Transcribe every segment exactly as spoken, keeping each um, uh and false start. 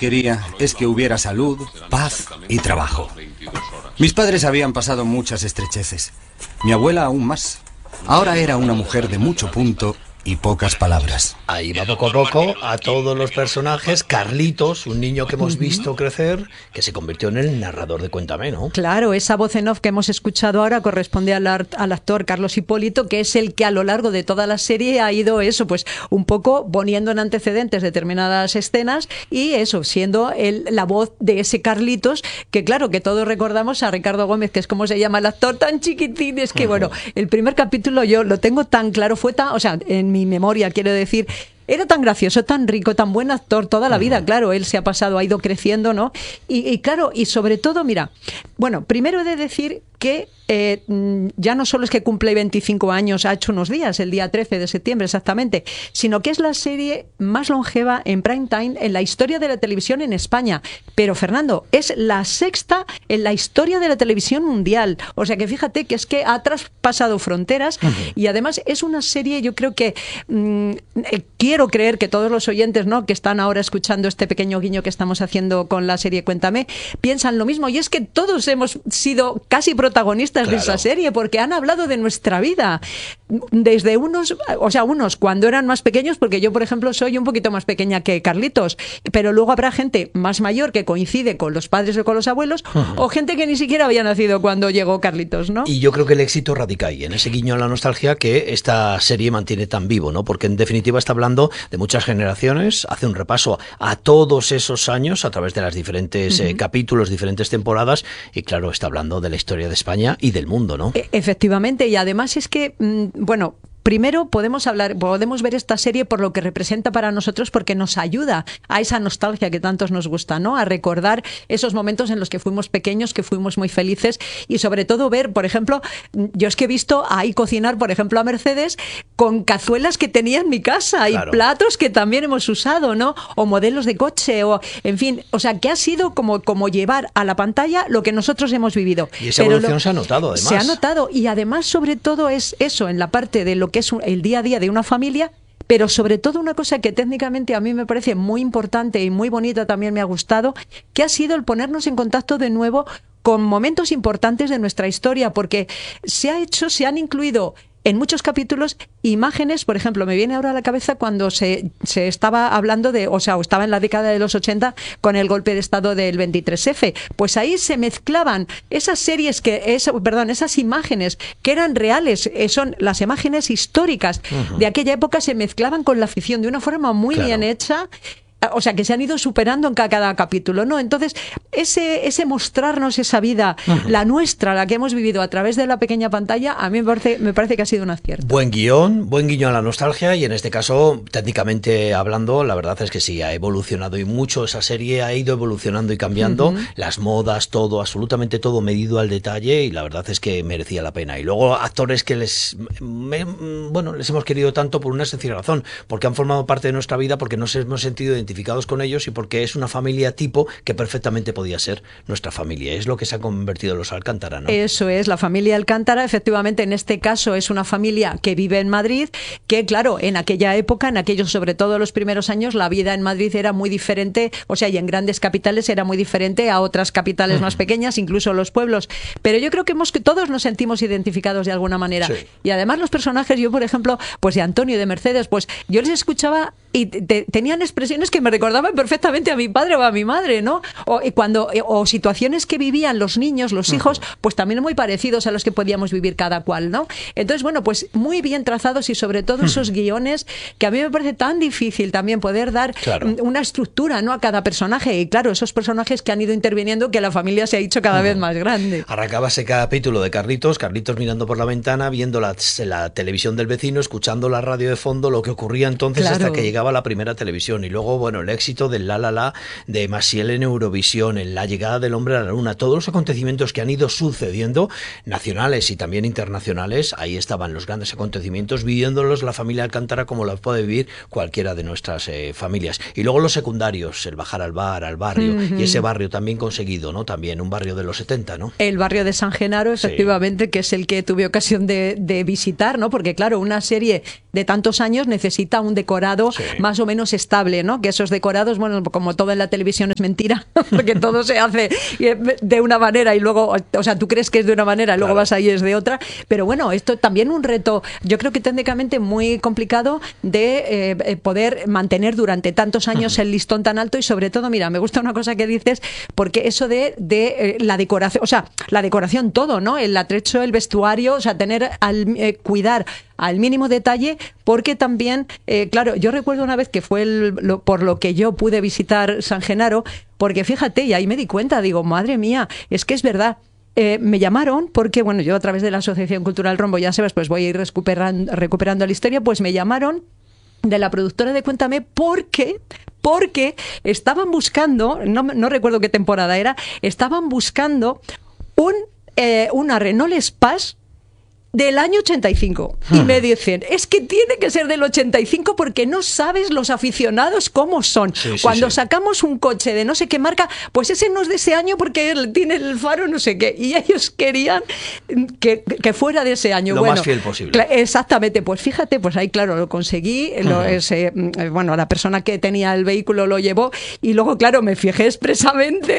quería es que hubiera salud, paz y trabajo. Mis padres habían pasado muchas estrecheces. Mi abuela aún más. Ahora era una mujer de mucho punto y pocas palabras. Ahí va poco a poco a todos los personajes. Carlitos, un niño que hemos visto crecer, que se convirtió en el narrador de Cuéntame, ¿no? Claro, esa voz en off que hemos escuchado ahora corresponde al, art, al actor Carlos Hipólito, que es el que a lo largo de toda la serie ha ido eso, pues un poco poniendo en antecedentes determinadas escenas y eso, siendo el, la voz de ese Carlitos, que claro, que todos recordamos a Ricardo Gómez, que es como se llama el actor, tan chiquitín, es que uh-huh. bueno, el primer capítulo yo lo tengo tan claro, fue tan, o sea, en mi memoria, quiero decir, era tan gracioso, tan rico, tan buen actor toda la vida, claro, él se ha pasado, ha ido creciendo, ¿no? Y, y claro, y sobre todo, mira, bueno, primero he de decir que eh, ya no solo es que cumple veinticinco años, ha hecho unos días, el día trece de septiembre exactamente, sino que es la serie más longeva en prime time en la historia de la televisión en España. Pero, Fernando, es la sexta en la historia de la televisión mundial. O sea que fíjate que es que ha traspasado fronteras uh-huh. y además es una serie, yo creo que mmm, eh, quiero creer que todos los oyentes, ¿no?, que están ahora escuchando este pequeño guiño que estamos haciendo con la serie Cuéntame, piensan lo mismo. Y es que todos hemos sido casi protagonistas claro. de esa serie, porque han hablado de nuestra vida. Desde unos, o sea, unos cuando eran más pequeños, porque yo, por ejemplo, soy un poquito más pequeña que Carlitos, pero luego habrá gente más mayor que coincide con los padres o con los abuelos, uh-huh. o gente que ni siquiera había nacido cuando llegó Carlitos, ¿no? Y yo creo que el éxito radica ahí, en ese guiño a la nostalgia que esta serie mantiene tan vivo, ¿no? Porque en definitiva está hablando de muchas generaciones, hace un repaso a todos esos años a través de las diferentes uh-huh. eh, capítulos, diferentes temporadas, y claro, está hablando de la historia de España y del mundo, ¿no? E- efectivamente, y además es que, mmm, bueno... Primero podemos hablar, podemos ver esta serie por lo que representa para nosotros, porque nos ayuda a esa nostalgia que tantos nos gusta, ¿no? A recordar esos momentos en los que fuimos pequeños, que fuimos muy felices, y sobre todo ver, por ejemplo, yo es que he visto ahí cocinar, por ejemplo, a Mercedes con cazuelas que tenía en mi casa claro. y platos que también hemos usado, ¿no? O modelos de coche, o en fin, o sea, que ha sido como, como llevar a la pantalla lo que nosotros hemos vivido. Y esa Pero evolución lo, se ha notado, además. Se ha notado, y además, sobre todo, es eso, en la parte de lo que es el día a día de una familia, pero sobre todo una cosa que técnicamente a mí me parece muy importante y muy bonita, también me ha gustado, que ha sido el ponernos en contacto de nuevo con momentos importantes de nuestra historia, porque se ha hecho, se han incluido en muchos capítulos imágenes, por ejemplo, me viene ahora a la cabeza cuando se, se estaba hablando de, o sea, estaba en la década de los ochenta con el golpe de estado del veintitrés efe, pues ahí se mezclaban esas series que, es, perdón, esas imágenes que eran reales, eh, son las imágenes históricas uh-huh. de aquella época, se mezclaban con la ficción de una forma muy claro. bien hecha. O sea, que se han ido superando en cada, cada capítulo, ¿no? Entonces, ese, ese mostrarnos esa vida, uh-huh. la nuestra, la que hemos vivido a través de la pequeña pantalla, a mí me parece, me parece que ha sido un acierto. Buen guión, buen guiño a la nostalgia, y en este caso, técnicamente hablando, la verdad es que sí, ha evolucionado y mucho esa serie, ha ido evolucionando y cambiando, uh-huh. las modas, todo, absolutamente todo medido al detalle, y la verdad es que merecía la pena. Y luego actores que les, me, bueno, les hemos querido tanto por una sencilla razón, porque han formado parte de nuestra vida, porque nos hemos sentido identificados con ellos y porque es una familia tipo que perfectamente podía ser nuestra familia. Es lo que se han convertido los Alcántara, ¿no? Eso es, la familia Alcántara, efectivamente, en este caso es una familia que vive en Madrid, que claro, en aquella época, en aquellos, sobre todo los primeros años, la vida en Madrid era muy diferente, o sea, y en grandes capitales era muy diferente a otras capitales uh-huh. más pequeñas, incluso los pueblos. Pero yo creo que hemos, todos nos sentimos identificados de alguna manera. Sí. Y además los personajes, yo por ejemplo, pues de Antonio y de Mercedes, pues yo les escuchaba y te, tenían expresiones que me recordaban perfectamente a mi padre o a mi madre, ¿no? O, y cuando, o situaciones que vivían los niños, los hijos, uh-huh. pues también muy parecidos a los que podíamos vivir cada cual, ¿no? Entonces, bueno, pues muy bien trazados, y sobre todo uh-huh. esos guiones que a mí me parece tan difícil también poder dar claro. una estructura, ¿no?, a cada personaje. Y claro, esos personajes que han ido interviniendo, que la familia se ha hecho cada uh-huh. vez más grande. Arrancaba ese capítulo de Carlitos, Carlitos mirando por la ventana, viendo la, la televisión del vecino, escuchando la radio de fondo, lo que ocurría entonces claro. hasta que llegaba la primera televisión. Y luego, bueno, el éxito del La La La de Maciel en Eurovisión, en la llegada del hombre a la luna, todos los acontecimientos que han ido sucediendo, nacionales y también internacionales, ahí estaban los grandes acontecimientos, viviéndolos la familia Alcántara como los puede vivir cualquiera de nuestras eh, familias. Y luego los secundarios, el bajar al bar, al barrio, uh-huh. y ese barrio también conseguido, ¿no? También un barrio de los setenta, ¿no? El barrio de San Genaro, efectivamente, sí. que es el que tuve ocasión de, de visitar, ¿no? Porque claro, una serie de tantos años necesita un decorado sí. más o menos estable, ¿no? Que es esos decorados, bueno, como todo en la televisión es mentira, porque todo se hace de una manera y luego, o sea, tú crees que es de una manera y luego claro. vas ahí y es de otra, pero bueno, esto también un reto, yo creo que técnicamente muy complicado de eh, poder mantener durante tantos años uh-huh. el listón tan alto y sobre todo, mira, me gusta una cosa que dices, porque eso de, de eh, la decoración, o sea, la decoración todo, ¿no? El atrecho, el vestuario, o sea, tener al eh, cuidar al mínimo detalle, porque también, eh, claro, yo recuerdo una vez que fue el, lo, por lo que yo pude visitar San Genaro, porque fíjate, y ahí me di cuenta, digo, madre mía, es que es verdad. Eh, me llamaron porque, bueno, yo a través de la Asociación Cultural Rombo, ya sabes, pues voy a ir recuperando, recuperando la historia, pues me llamaron de la productora de Cuéntame porque... porque estaban buscando, no, no recuerdo qué temporada era, estaban buscando un, eh, una Renault Espace del año ochenta y cinco. Hmm. Y me dicen, es que tiene que ser del ochenta y cinco porque no sabes los aficionados cómo son. Sí, sí, Cuando sí. sacamos un coche de no sé qué marca, pues ese no es de ese año porque él tiene el faro no sé qué. Y ellos querían que, que fuera de ese año. Lo bueno, más fiel posible. Exactamente. Pues fíjate, pues ahí claro, lo conseguí. Hmm. Lo, ese, bueno, la persona que tenía el vehículo lo llevó. Y luego, claro, me fijé expresamente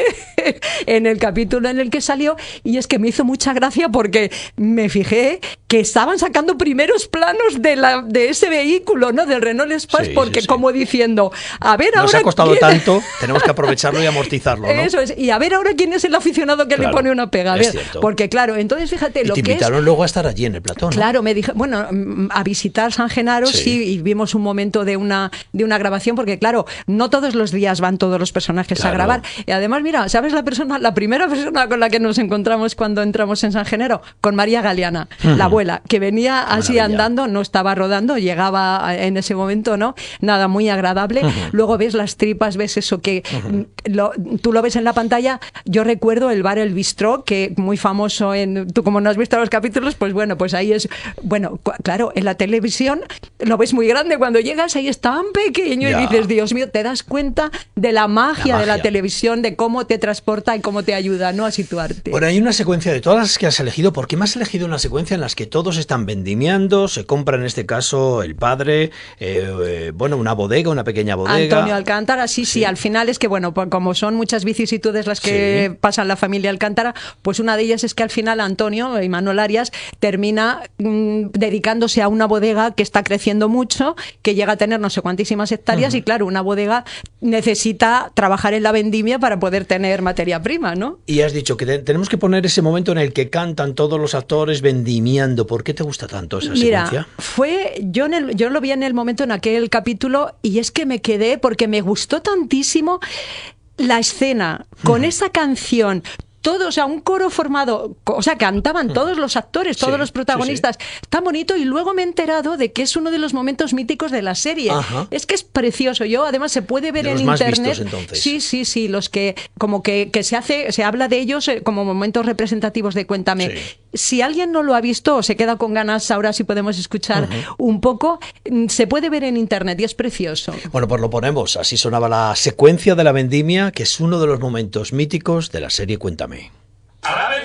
en el capítulo en el que salió. Y es que me hizo mucha gracia porque me fijé que estaban sacando primeros planos de, la, de ese vehículo, ¿no? Del Renault Espace, sí, porque sí, sí. como diciendo, a ver ahora... Nos ha costado quién... tanto, tenemos que aprovecharlo y amortizarlo, ¿no? Eso es, y a ver ahora quién es el aficionado que claro, le pone una pega. A ver, porque claro, entonces fíjate y lo te que invitaron es... luego a estar allí en el plató, ¿no? Claro, me dije, bueno, a visitar San Genaro, sí. sí, y vimos un momento de una, de una grabación, porque claro, no todos los días van todos los personajes claro. a grabar. Y además, mira, ¿sabes la persona, la primera persona con la que nos encontramos cuando entramos en San Genaro? Con María Galeana, uh-huh. la abuela, que venía así maravilla. andando, no estaba rodando, llegaba en ese momento, ¿no? Nada, muy agradable. Uh-huh. Luego ves las tripas, ves eso que uh-huh. lo, tú lo ves en la pantalla. Yo recuerdo el bar El Bistró, que muy famoso en... Tú como no has visto los capítulos, pues bueno, pues ahí es... Bueno, cu- claro, en la televisión lo ves muy grande. Cuando llegas ahí es tan pequeño ya. y dices, Dios mío, te das cuenta de la magia, la magia de la televisión, de cómo te transporta y cómo te ayuda, ¿no?, a situarte. Bueno, hay una secuencia de todas las que has elegido. ¿Por qué me has elegido una secuencia en las que todos están vendimiando? Se compra en este caso el padre, eh, eh, bueno, una bodega, una pequeña bodega. Antonio Alcántara, sí, sí, sí, al final es que, bueno, pues como son muchas vicisitudes las que sí. pasan la familia Alcántara, pues una de ellas es que al final Antonio y Manuel Arias termina mmm, dedicándose a una bodega que está creciendo mucho, que llega a tener no sé cuantísimas hectáreas uh-huh. y claro, una bodega necesita trabajar en la vendimia para poder tener materia prima, ¿no? Y has dicho que te- tenemos que poner ese momento en el que cantan todos los actores vendimiando. ¿Por qué te gusta tanto esa Mira, secuencia? fue yo en el, yo lo vi en el momento en aquel capítulo y es que me quedé porque me gustó tantísimo la escena con uh-huh. esa canción. Todo, o sea, un coro formado, o sea, cantaban todos los actores, todos sí, los protagonistas, sí, sí. tan bonito, y luego me he enterado de que es uno de los momentos míticos de la serie. Ajá. Es que es precioso. Yo, además, se puede ver de en los más internet. Vistos, entonces. Sí, sí, sí, los que como que, que se hace, se habla de ellos como momentos representativos de Cuéntame. Sí. Si alguien no lo ha visto o se queda con ganas, ahora sí podemos escuchar uh-huh. un poco, se puede ver en internet y es precioso. Bueno, pues lo ponemos. Así sonaba la secuencia de la vendimia, que es uno de los momentos míticos de la serie Cuéntame.